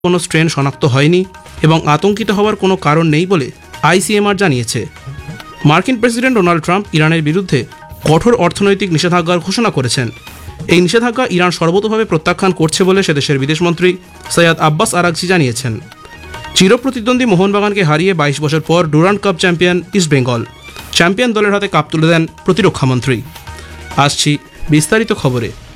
কোনো স্ট্রেন শনাক্ত হয়নি এবং আতঙ্কিত হওয়ার কোনো কারণ নেই বলে আইসিএমআর জানিয়েছে। মার্কিন প্রেসিডেন্ট ডোনাল্ড ট্রাম্প ইরানের বিরুদ্ধে কঠোর অর্থনৈতিক নিষেধাজ্ঞার ঘোষণা করেছেন। এই নিষেধাজ্ঞা ইরান সর্বতোভাবে প্রত্যাখ্যান করছে বলে সে দেশের বিদেশমন্ত্রী সৈয়দ আব্বাস আরাগচি জানিয়েছেন। চিরপ্রতিদ্বন্দ্বী মোহনবাগানকে হারিয়ে 22 বছর পর Durand cup champion East Bengal. Champion দলের হাতে কাপ তুলে দেন প্রতিরক্ষামন্ত্রী। আসছি বিস্তারিত খবরে।